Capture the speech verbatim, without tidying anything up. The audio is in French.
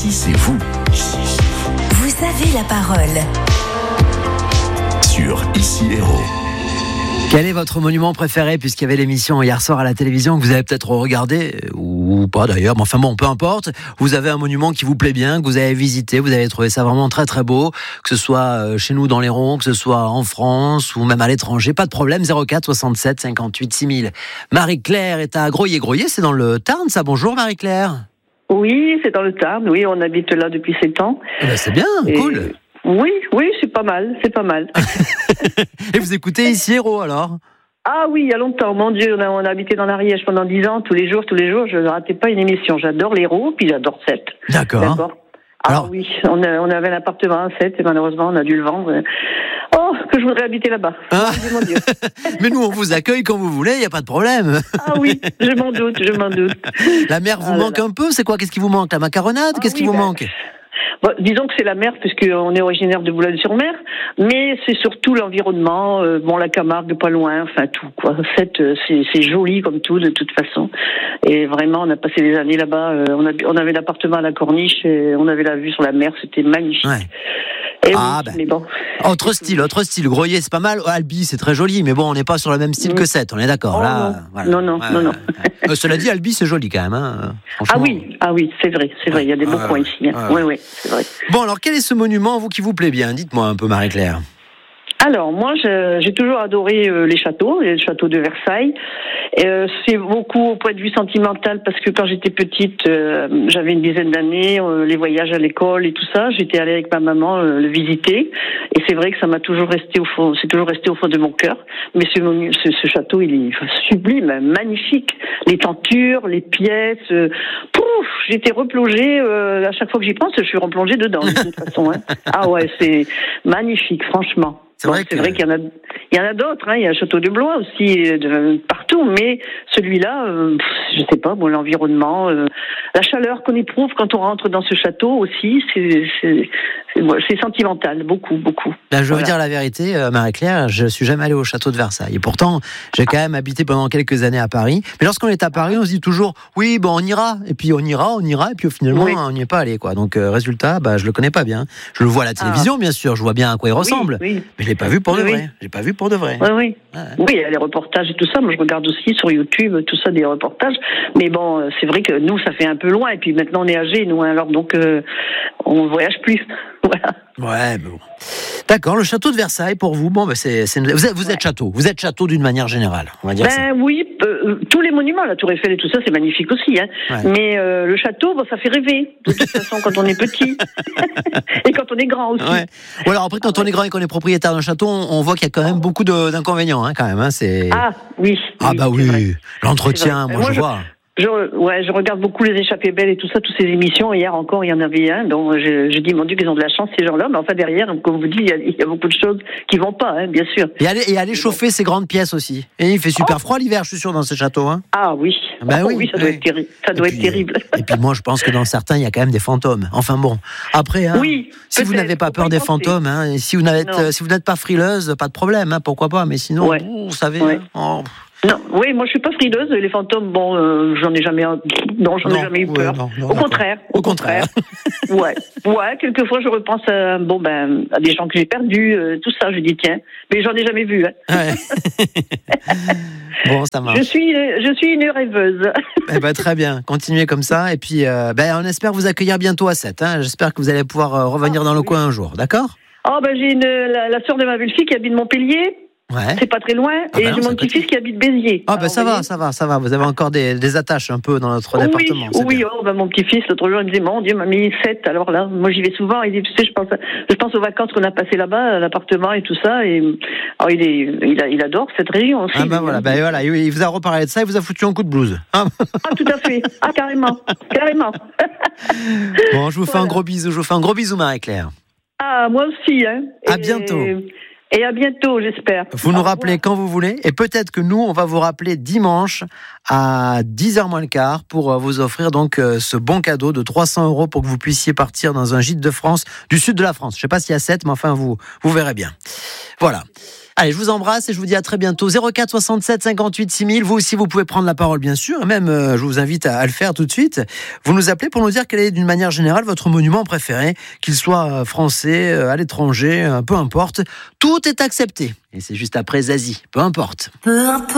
Ici, c'est vous. Ici, c'est vous. Vous avez la parole. Sur Ici Héros. Quel est votre monument préféré, puisqu'il y avait l'émission hier soir à la télévision que vous avez peut-être regardé, ou pas d'ailleurs, mais enfin bon, peu importe. Vous avez un monument qui vous plaît bien, que vous avez visité, vous avez trouvé ça vraiment très très beau, que ce soit chez nous dans l'Hérault, que ce soit en France ou même à l'étranger, pas de problème. Zéro quatre soixante-sept cinquante-huit six mille. Marie-Claire est à Groyer-Groyer, c'est dans le Tarn, ça. Bonjour Marie-Claire. Oui, c'est dans le Tarn, oui, on habite là depuis sept ans. Eh ben, c'est bien, Et... cool. Oui, oui, c'est pas mal, c'est pas mal. Et vous écoutez Ici Héros alors ? Ah oui, il y a longtemps, mon Dieu, on a, on a habité dans l'Ariège pendant dix ans, tous les jours, tous les jours, je ne ratais pas une émission. J'adore l'Hérault, puis j'adore Sète. D'accord. D'accord. Ah alors... oui, on, a, on avait un appartement à Sète et malheureusement on a dû le vendre. Oh, que je voudrais habiter là-bas. Ah. Mon Dieu, mon Dieu. Mais nous, on vous accueille quand vous voulez, il n'y a pas de problème. Ah oui, je m'en doute, je m'en doute. La mer vous ah manque un peu, c'est quoi ? Qu'est-ce qui vous manque ? La macaronade ? ah, Qu'est-ce oui, qui vous ben... manque ? Bon, disons que c'est la mer, puisqu'on est originaire de Boulogne-sur-Mer, mais c'est surtout l'environnement, euh, bon, la Camargue pas loin, enfin tout, quoi. Cette, c'est, c'est joli comme tout, de toute façon. Et vraiment, on a passé des années là-bas, euh, on, a, on avait l'appartement à la Corniche, et on avait la vue sur la mer, c'était magnifique. Ouais. Et ah, oui, ben. mais bon. Autre style, autre style. Groyer, c'est pas mal. Albi, c'est très joli, mais bon, on n'est pas sur le même style mmh. que Sète, on est d'accord. Oh, là, non. Voilà. non, non, ouais, non, non. Euh, cela dit, Albi, c'est joli quand même. Hein, ah oui, ah oui, c'est vrai, c'est vrai. Ouais. Il y a des beaux ouais, coins ouais. ici. Hein. Ouais, ouais, ouais, c'est vrai. Bon, alors, quel est ce monument, vous, qui vous plaît bien ? Dites-moi un peu, Marie-Claire. Alors, moi, je, j'ai toujours adoré euh, les châteaux, le château de Versailles. Euh, c'est beaucoup au point de vue sentimental parce que quand j'étais petite, euh, j'avais une dizaine d'années, euh, les voyages à l'école et tout ça, j'étais allée avec ma maman euh, le visiter. Et c'est vrai que ça m'a toujours resté au fond, c'est toujours resté au fond de mon cœur. Mais ce, ce, ce château, il est sublime, magnifique. Les tentures, les pièces, euh, pouf, j'étais replongée. Euh, à chaque fois que j'y pense, je suis replongée dedans de toute façon. Hein. Ah ouais, c'est magnifique, franchement. C'est bon, vrai, c'est que... vrai qu'il y en a, il y en a d'autres. Hein. Il y a le château de Blois aussi, de, partout. Mais celui-là, euh, je sais pas, bon, l'environnement, euh, la chaleur qu'on éprouve quand on rentre dans ce château aussi, c'est, c'est, c'est, c'est sentimental, beaucoup, beaucoup. Là, je veux voilà. dire la vérité, euh, Marie-Claire, je suis jamais allé au château de Versailles. Et pourtant, j'ai quand même habité pendant quelques années à Paris. Mais lorsqu'on est à Paris, on se dit toujours, oui, bon, on ira. Et puis on ira, on ira. Et puis finalement, oui. on n'y est pas allé, quoi. Donc, euh, résultat, bah, je le connais pas bien. Je le vois à la télévision, ah. bien sûr. Je vois bien à quoi il ressemble. Oui, oui. Mais je l'ai pas vu pour de oui, vrai. Oui. J'ai pas vu pour de vrai. Oui, oui. Ouais. Oui, il y a les reportages et tout ça. Moi, je regarde aussi sur YouTube, tout ça, des reportages. Mais bon, c'est vrai que nous, ça fait un peu loin. Et puis maintenant, on est âgés, nous. Alors donc, euh, on voyage plus. Voilà. Ouais, mais bon. D'accord, le château de Versailles pour vous, bon, ben c'est, c'est vous êtes, vous êtes ouais. château, vous êtes château d'une manière générale, on va dire. Ben ça. oui, euh, tous les monuments, la Tour Eiffel et tout ça, c'est magnifique aussi, hein. Ouais. Mais euh, le château, bon, ça fait rêver de toute façon quand on est petit et quand on est grand aussi. Ouais. Ou alors après, quand on est grand et qu'on est propriétaire d'un château, on, on voit qu'il y a quand même beaucoup de, d'inconvénients, hein, quand même. Hein, c'est. Ah oui. Ah oui, bah oui, l'entretien, moi, moi je je vois. Je, ouais, je regarde beaucoup les échappées belles et tout ça, toutes ces émissions. Hier encore, il y en avait un. Donc, je, je dis, mon Dieu, qu'ils ont de la chance, ces gens-là. Mais enfin, derrière, comme vous dites, il y a, il y a beaucoup de choses qui vont pas, hein, bien sûr. Et aller, et aller chauffer ces grandes pièces aussi. Et il fait super oh. froid l'hiver, je suis sûr, dans ces châteaux. Hein. Ah oui. Ben oh, oui, oui, ça doit, oui. Être, terri- ça doit puis, être terrible. Et puis moi, je pense que dans certains, il y a quand même des fantômes. Enfin bon. Après, hein, oui, si vous n'avez pas peur des fantômes, hein, et si vous n'êtes, euh, si vous n'êtes pas frileuse, pas de problème, hein, pourquoi pas. Mais sinon, ouais. vous, vous savez. Ouais. Hein, oh. Non, oui, moi je suis pas frileuse. Les fantômes, bon, euh, j'en ai jamais, non, j'en non, ai jamais eu peur. Ouais, non, non, au, contraire, au contraire, au contraire. ouais, ouais. Quelquefois, je repense à, bon ben, à des gens que j'ai perdus, euh, tout ça. Je dis tiens, mais j'en ai jamais vu. Hein. Ouais. Bon, ça marche. Je suis, je suis une rêveuse. Eh ben, très bien, continuez comme ça. Et puis, euh, ben, on espère vous accueillir bientôt à Sète. Hein. J'espère que vous allez pouvoir euh, revenir ah, dans le oui. coin un jour, d'accord ? Oh ben, j'ai une, la, la sœur de ma belle-fille qui habite Montpellier. Ouais. C'est pas très loin. Ah et ben j'ai non, mon petit-fils qui habite Béziers. Ah ben ça va, ça va, ça va. Vous avez encore des, des attaches un peu dans notre oui, département. C'est oui, bien. oh, ben mon petit-fils, l'autre jour, il me disait, mon Dieu, mamie, sept. Alors là, moi j'y vais souvent. Il dit, tu sais, je pense, je pense aux vacances qu'on a passées là-bas, à l'appartement et tout ça. Et alors, il, est, il, a, il adore cette région aussi. Ah ben voilà, ben voilà, il vous a reparlé de ça, il vous a foutu un coup de blues. Ah, ah tout à fait. Ah carrément, carrément. Bon, je vous fais voilà. un gros bisou, je vous fais un gros bisou, Marie-Claire. Ah, moi aussi, hein. À et... bientôt. Et à bientôt, j'espère. Vous nous rappelez quand vous voulez. Et peut-être que nous, on va vous rappeler dimanche à dix heures moins le quart pour vous offrir donc ce bon cadeau de trois cents euros pour que vous puissiez partir dans un gîte de France, du sud de la France. Je ne sais pas s'il y a sept, mais enfin, vous, vous verrez bien. Voilà. Allez, je vous embrasse et je vous dis à très bientôt. zéro quatre soixante-sept cinquante-huit six mille. Vous aussi, vous pouvez prendre la parole, bien sûr. Et même, euh, je vous invite à, à le faire tout de suite. Vous nous appelez pour nous dire quel est, d'une manière générale, votre monument préféré, qu'il soit français, euh, à l'étranger, euh, peu importe. Tout est accepté. Et c'est juste après Zazie. Peu importe. Peu importe.